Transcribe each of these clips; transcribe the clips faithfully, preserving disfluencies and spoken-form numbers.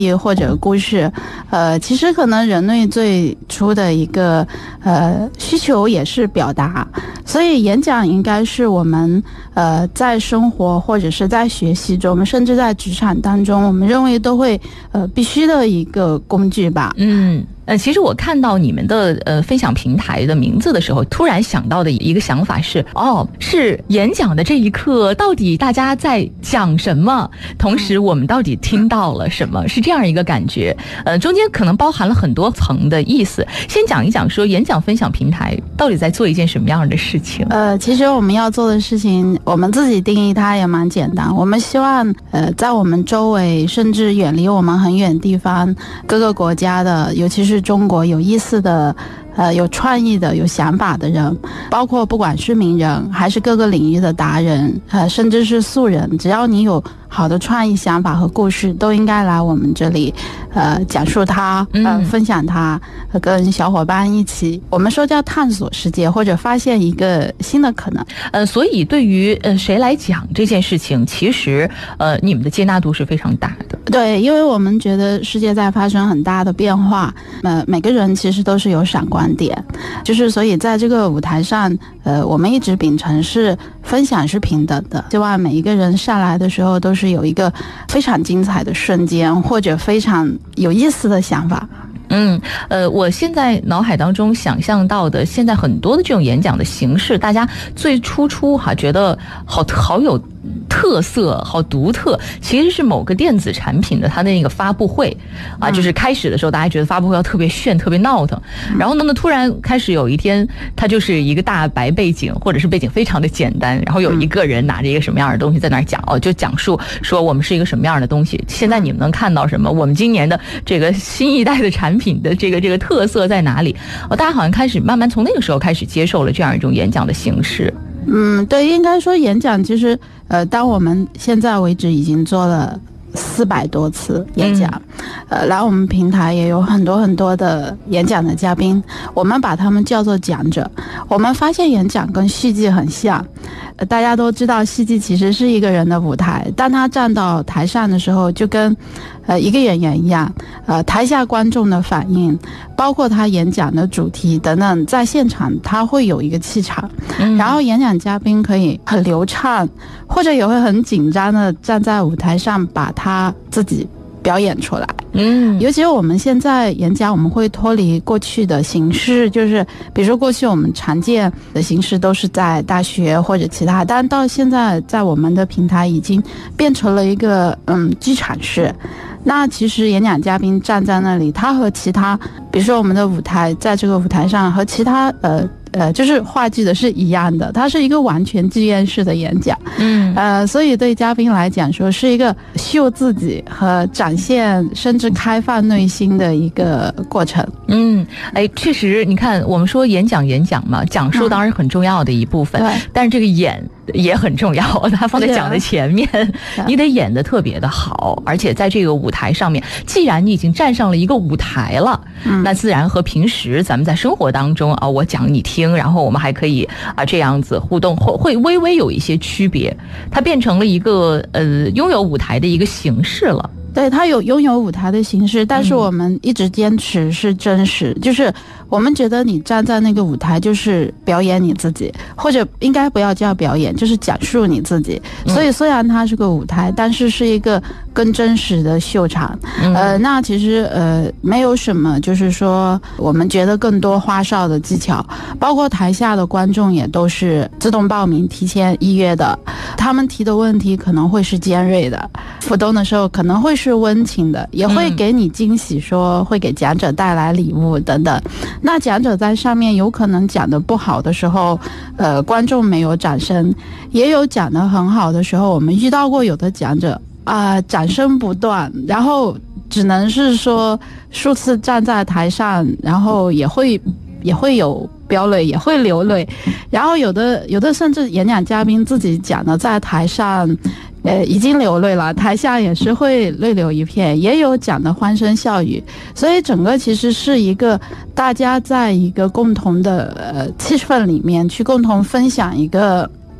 或者故事，呃，其实可能人类最初的一个呃需求也是表达，所以演讲应该是我们呃在生活或者是在学习中，甚至在职场当中，我们认为都会呃必须的一个工具吧。 嗯。呃，其实我看到你们的呃分享平台的名字的时候，突然想到的一个想法是，哦，是演讲的这一刻，到底大家在讲什么？同时，我们到底听到了什么？是这样一个感觉。呃，中间可能包含了很多层的意思。先讲一讲说，演讲分享平台到底在做一件什么样的事情？ 呃，其实我们要做的事情，我们自己定义它也蛮简单。我们希望，呃，在我们周围，甚至远离我们很远地方，各个国家的，尤其是是中国有意思的呃，有创意的有想法的人，包括不管是名人还是各个领域的达人，呃，甚至是素人，只要你有好的创意想法和故事，都应该来我们这里呃，讲述它，呃，分享它，呃，跟小伙伴一起，我们说叫探索世界或者发现一个新的可能。 呃，所以对于呃谁来讲这件事情，其实呃你们的接纳度是非常大的。 对，因为我们觉得世界在发生很大的变化，呃，每个人其实都是有闪光点，就是所以在这个舞台上，呃，我们一直秉承是分享是平等的，希望每一个人上来的时候都是有一个非常精彩的瞬间，或者非常有意思的想法。 嗯，呃，我现在脑海当中想象到的，现在很多的这种演讲的形式，大家最初初哈觉得好好有特色，好独特，其实是某个电子产品的它的那个发布会啊，就是开始的时候大家觉得发布会要特别炫、特别闹腾，然后呢，突然开始有一天，它就是一个大白背景，或者是背景非常的简单，然后有一个人拿着一个什么样的东西在那儿讲哦，就讲述说我们是一个什么样的东西。现在你们能看到什么？我们今年的这个新一代的产品。品的这个这个特色在哪里？哦，大家好像开始慢慢从那个时候开始接受了这样一种演讲的形式。 嗯，对，应该说演讲其实，呃，当我们现在为止已经做了四百多次演讲，嗯、呃，来我们平台也有很多很多的演讲的嘉宾，我们把他们叫做讲者。我们发现演讲跟戏剧很像，呃，大家都知道戏剧其实是一个人的舞台，当他站到台上的时候，就跟呃一个演员一样，呃，台下观众的反应，包括他演讲的主题等等，在现场他会有一个气场，嗯、然后演讲嘉宾可以很流畅，或者也会很紧张的站在舞台上把他自己表演出来。嗯，尤其我们现在演讲，我们会脱离过去的形式，就是比如说过去我们常见的形式都是在大学或者其他，但到现在在我们的平台已经变成了一个嗯剧场式。那其实演讲嘉宾站在那里，他和其他，比如说我们的舞台，在这个舞台上和其他呃呃，就是话剧的是一样的，它是一个完全剧院式的演讲。嗯，呃，所以对嘉宾来讲说是一个秀自己和展现甚至开放内心的一个过程。 嗯，哎，确实，你看我们说演讲演讲嘛，讲述当然很重要的一部分，嗯、但是这个演也很重要，它放在讲的前面，你得演得特别的好，而且在这个舞台上面，既然你已经站上了一个舞台了，嗯、那自然和平时咱们在生活当中啊，我讲你听，然后我们还可以啊这样子互动，会会微微有一些区别，它变成了一个呃拥有舞台的一个形式了。 对，它有拥有舞台的形式，但是我们一直坚持是真实，嗯、就是我们觉得你站在那个舞台就是表演你自己，或者应该不要叫表演，就是讲述你自己。嗯、所以虽然它是个舞台，但是是一个更真实的秀场。嗯、呃，那其实呃没有什么，就是说我们觉得更多花哨的技巧，包括台下的观众也都是自动报名、提前预约的，他们提的问题可能会是尖锐的，互动的时候可能会是温情的，也会给你惊喜，说会给讲者带来礼物等等。那讲者在上面有可能讲得不好的时候，呃，观众没有掌声，也有讲得很好的时候，我们遇到过有的讲者啊、呃，掌声不断，然后只能是说数次站在台上，然后也会也会有飙泪，也会流泪，然后有的有的甚至演讲嘉宾自己讲的在台上呃，已经流泪了，台下也是会泪流一片，也有讲的欢声笑语，所以整个其实是一个大家在一个共同的呃气氛里面去共同分享一个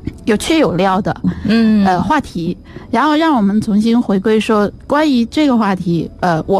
有趣有料的， 嗯， 呃，话题，然后让我们重新回归说，关于这个话题，呃，我